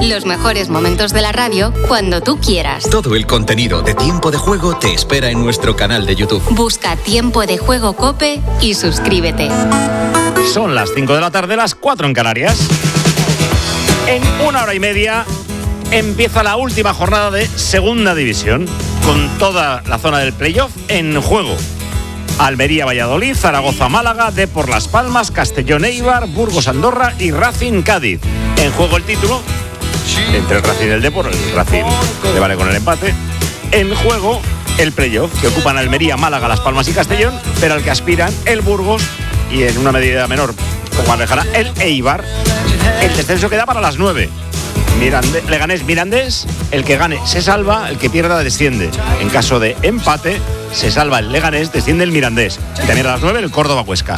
Los mejores momentos de la radio cuando tú quieras. Todo el contenido de Tiempo de Juego te espera en nuestro canal de YouTube. Busca Tiempo de Juego COPE y suscríbete. Son las 5 de la tarde, las 4 en Canarias. En 1 hora y media empieza la última jornada de Segunda División, con toda la zona del playoff en juego. Almería-Valladolid, Zaragoza-Málaga, Depor Las Palmas, Castellón-Eibar, Burgos-Andorra y Racing-Cádiz. En juego el título entre el Racing y el Depor. El Racing le vale con el empate. En juego el playoff, que ocupan Almería, Málaga, Las Palmas y Castellón, pero al que aspiran el Burgos y en una medida menor, poco más lejana, el Eibar. El descenso queda para las 9. Leganés-Mirandés, el que gane se salva, el que pierda desciende. En caso de empate, se salva el Leganés, desciende el Mirandés. Y también a las 9 el Córdoba-Huesca.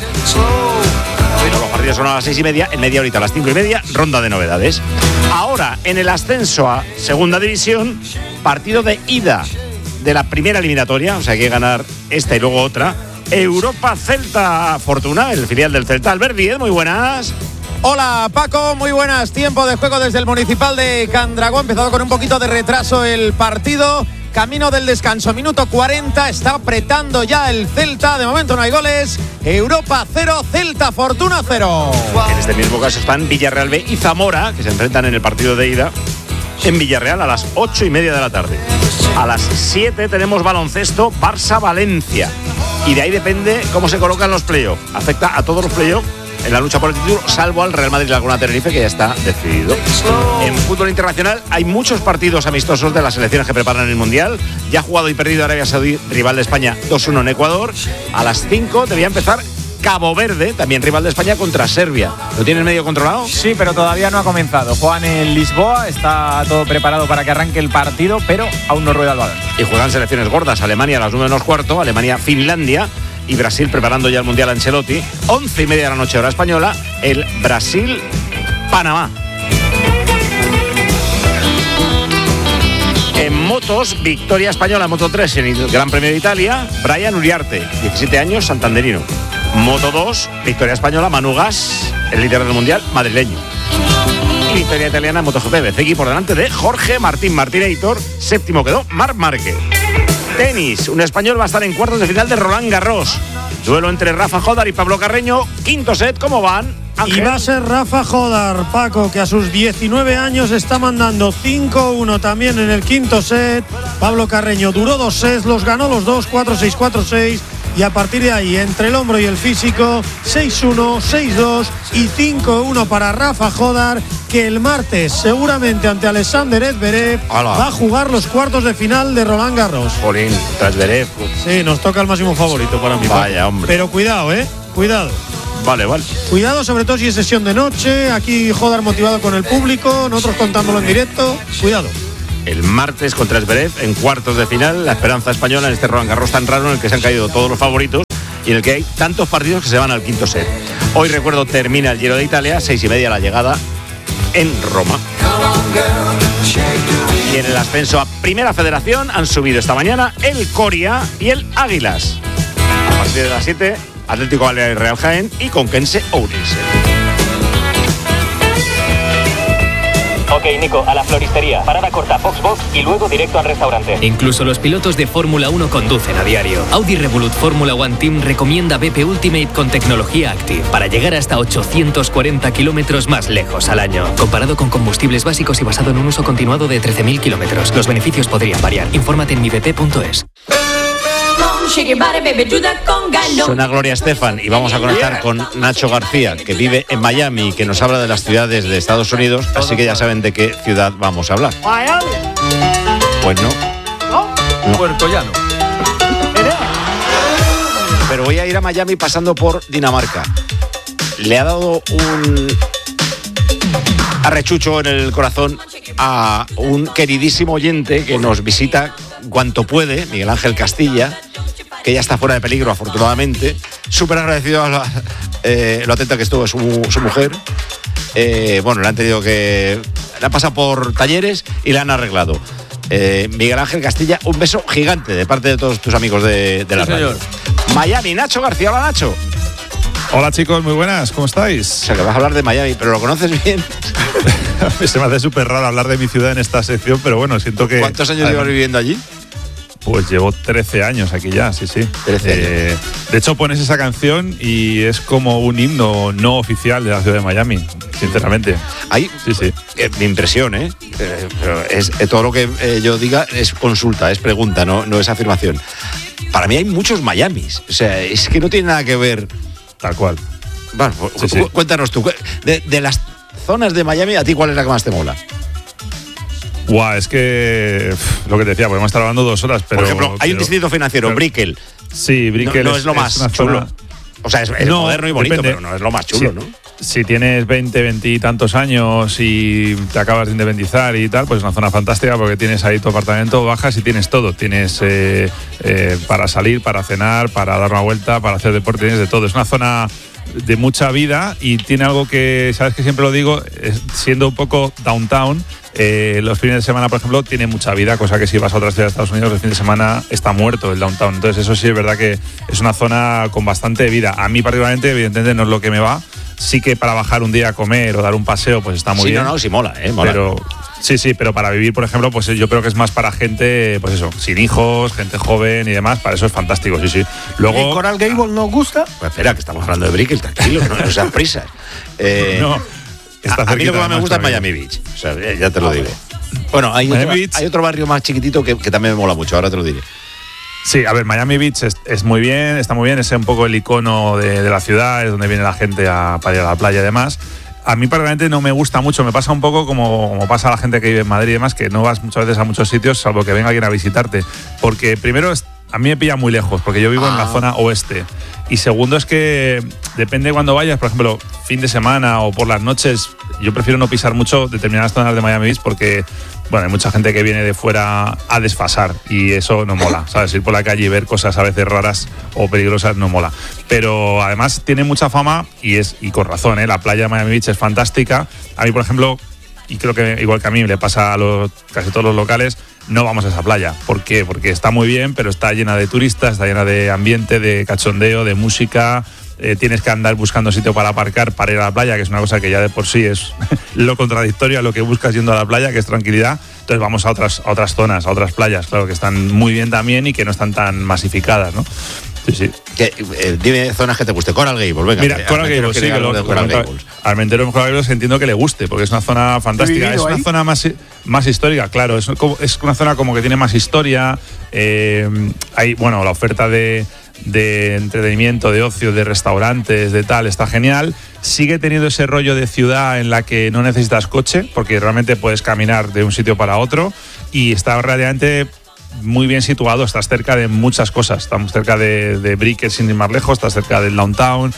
Bueno, los partidos son a las 6:30, en media horita a las 5:30, ronda de novedades. Ahora, en el ascenso a Segunda División, partido de ida de la primera eliminatoria, o sea, hay que ganar esta y luego otra. Europa-Celta Fortuna, el filial del Celta. Albert Díez, muy buenas. Hola Paco, muy buenas. Tiempo de juego desde el Municipal de Candragó. Empezado con un poquito de retraso el partido. Camino del descanso, minuto 40. Está apretando ya el Celta. De momento no hay goles. Europa 0, Celta Fortuna 0. En este mismo caso están Villarreal B y Zamora, que se enfrentan en el partido de ida en Villarreal a las 8:30 de la tarde. A las 7 tenemos baloncesto Barça-Valencia. Y de ahí depende cómo se colocan los playoffs. Afecta a todos los playoffs en la lucha por el título, salvo al Real Madrid y Laguna Tenerife, que ya está decidido. En fútbol internacional hay muchos partidos amistosos de las selecciones que preparan el Mundial. Ya ha jugado y perdido Arabia Saudí, rival de España, 2-1 en Ecuador. A las 5 debía empezar Cabo Verde, también rival de España, contra Serbia. ¿Lo tienen medio controlado? Sí, pero todavía no ha comenzado. Juegan en Lisboa, está todo preparado para que arranque el partido, pero aún no rueda el balón. Y juegan selecciones gordas. Alemania a las 9:15, Alemania-Finlandia. Y Brasil preparando ya el Mundial Ancelotti. 11:30 de la noche hora española, el Brasil-Panamá. En motos, victoria española en Moto 3 en el Gran Premio de Italia, Brian Uriarte, 17 años, santanderino. Moto 2, victoria española, Manu Gas, el líder del Mundial, madrileño. Y victoria italiana en MotoGP, Bezzecchi por delante de Jorge Martín-Martínez. Séptimo quedó Marc Márquez. Tenis, un español va a estar en cuartos de final de Roland Garros. Duelo entre Rafa Jodar y Pablo Carreño. Quinto set, ¿cómo van, Ángel? Y va a ser Rafa Jodar, Paco, que a sus 19 años está mandando 5-1 también en el quinto set. Pablo Carreño duró 2 sets, los ganó los dos, 4-6, 4-6. Y a partir de ahí, entre el hombro y el físico, 6-1, 6-2 y 5-1 para Rafa Jodar, que el martes, seguramente ante Alexander Zverev, va a jugar los cuartos de final de Roland Garros. Jolín, tras Zverev. Sí, nos toca el máximo favorito para mí. Vaya, Paco. Hombre. Pero cuidado, cuidado. Vale. Cuidado, sobre todo si es sesión de noche. Aquí Jodar motivado con el público, nosotros contándolo en directo. Cuidado. El martes contra Zverev en cuartos de final, la esperanza española en este Roland Garros tan raro en el que se han caído todos los favoritos y en el que hay tantos partidos que se van al quinto set. Hoy, recuerdo, termina el Giro de Italia, 6:30 la llegada en Roma. Y en el ascenso a Primera Federación han subido esta mañana el Coria y el Águilas. A partir de las 7, Atlético Baleares y Real Jaén y Conquense Ourense. Ok, Nico, a la floristería. Parada corta, Box y luego directo al restaurante. Incluso los pilotos de Fórmula 1 conducen a diario. Audi Revolut Fórmula One Team recomienda BP Ultimate con tecnología Active para llegar hasta 840 kilómetros más lejos al año. Comparado con combustibles básicos y basado en un uso continuado de 13.000 kilómetros. Los beneficios podrían variar. Infórmate en mibp.es. Suena Gloria Estefan y vamos a conectar con Nacho García, que vive en Miami y que nos habla de las ciudades de Estados Unidos, así que ya saben de qué ciudad vamos a hablar. Pues no. Puerto Llano. Pero voy a ir a Miami pasando por Dinamarca. Le ha dado un arrechucho en el corazón a un queridísimo oyente que nos visita cuanto puede, Miguel Ángel Castilla, que ya está fuera de peligro, afortunadamente. Súper agradecido a lo atenta que estuvo su mujer. Bueno, le han tenido que... Le han pasado por talleres y le han arreglado. Miguel Ángel Castilla, un beso gigante de parte de todos tus amigos de la radio. Miami, Nacho García. Hola, Nacho. Hola chicos, muy buenas, ¿cómo estáis? O sea, que vas a hablar de Miami, pero ¿lo conoces bien? Se me hace súper raro hablar de mi ciudad en esta sección, pero bueno, siento que... ¿Cuántos años llevas viviendo allí? Pues llevo 13 años aquí ya, sí. 13 años. De hecho, pones esa canción y es como un himno no oficial de la ciudad de Miami, sinceramente. Sí. Mi impresión, pero es todo lo que yo diga es consulta, es pregunta, no es afirmación. Para mí hay muchos Miamis. O sea, es que no tiene nada que ver. Tal cual. Bueno, cuéntanos tú. De las zonas de Miami, ¿a ti cuál es la que más te mola? Guau, es que lo que te decía, podemos estar hablando 2 horas, pero... Por ejemplo, hay un distrito financiero, Brickell. Sí, Brickell no es lo más chulo. O sea, es moderno y bonito, depende. pero no es lo más chulo, Sí. ¿no? Si tienes 20 y tantos años y te acabas de independizar y tal, pues es una zona fantástica porque tienes ahí tu apartamento, bajas y tienes todo. Tienes para salir, para cenar, para dar una vuelta, para hacer deporte, tienes de todo. Es una zona de mucha vida y tiene algo que, sabes que siempre lo digo, siendo un poco downtown, los fines de semana, por ejemplo, tiene mucha vida, cosa que si vas a otra ciudad de Estados Unidos, los fines de semana está muerto el downtown. Entonces eso sí es verdad que es una zona con bastante vida. A mí particularmente, evidentemente, no es lo que me va. Sí que para bajar un día a comer o dar un paseo, pues está muy bien. Sí mola, mola. Pero sí, pero para vivir, por ejemplo, pues yo creo que es más para gente, pues eso, sin hijos, gente joven y demás. Para eso es fantástico, sí. Luego, ¿Y Coral Gable nos gusta? Pues espera, que estamos hablando de Brickell, tranquilo, no seas prisas. No, a mí lo que más me gusta es Miami Beach, o sea, ya te lo digo. Bueno, hay otro barrio más chiquitito que también me mola mucho, ahora te lo diré. Sí, a ver, Miami Beach es muy bien, está muy bien, es un poco el icono de la ciudad, es donde viene la gente para ir a la playa y demás. A mí particularmente no me gusta mucho, me pasa un poco como pasa a la gente que vive en Madrid y demás, que no vas muchas veces a muchos sitios, salvo que venga alguien a visitarte. Porque primero, a mí me pilla muy lejos, porque yo vivo en la zona oeste. Y segundo es que depende de cuando vayas, por ejemplo, fin de semana o por las noches, yo prefiero no pisar mucho determinadas zonas de Miami Beach porque... Bueno, hay mucha gente que viene de fuera a desfasar y eso no mola, ¿sabes? Ir por la calle y ver cosas a veces raras o peligrosas no mola. Pero además tiene mucha fama y con razón, ¿eh? La playa de Miami Beach es fantástica. A mí, por ejemplo, y creo que igual que a mí le pasa a casi todos los locales, no vamos a esa playa. ¿Por qué? Porque está muy bien, pero está llena de turistas, está llena de ambiente, de cachondeo, de música. Tienes que andar buscando sitio para aparcar para ir a la playa, que es una cosa que ya de por sí es lo contradictorio a lo que buscas yendo a la playa, que es tranquilidad. Entonces vamos a otras zonas, a otras playas, claro, que están muy bien también y que no están tan masificadas, ¿no? Sí. Dime zonas que te guste. Coral Gables, venga. Mira, Coral Gables, sí, que Armentero en Coral Gables entiendo que le guste, porque es una zona fantástica. Es una zona más histórica, claro. Es una zona como que tiene más historia. Hay, bueno, la oferta de entretenimiento, de ocio, de restaurantes, de tal, está genial. Sigue teniendo ese rollo de ciudad en la que no necesitas coche, porque realmente puedes caminar de un sitio para otro y está relativamente muy bien situado, estás cerca de muchas cosas. Estamos cerca de Brickell sin ir más lejos, estás cerca del downtown,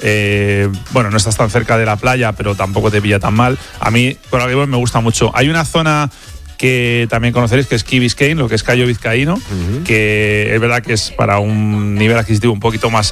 bueno, no estás tan cerca de la playa, pero tampoco te pilla tan mal. A mí, Coral Gables me gusta mucho. Hay una zona que también conoceréis, que es Key Biscayne, lo que es Cayo Vizcaíno, que es verdad que es para un nivel adquisitivo un poquito más